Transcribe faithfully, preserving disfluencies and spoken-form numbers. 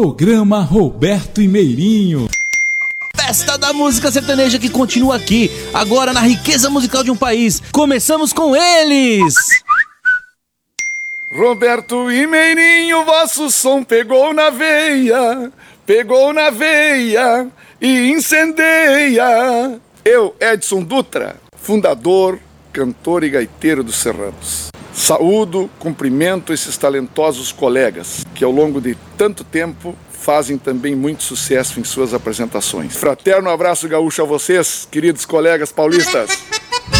Programa Roberto e Meirinho. Festa da música sertaneja que continua aqui, agora na riqueza musical de um país. Começamos com eles! Roberto e Meirinho, vosso som pegou na veia, pegou na veia e incendeia. Eu, Edson Dutra, fundador, cantor e gaiteiro dos Serranos. Saúdo, cumprimento esses talentosos colegas que ao longo de tanto tempo fazem também muito sucesso em suas apresentações. Fraterno abraço gaúcho a vocês, queridos colegas paulistas.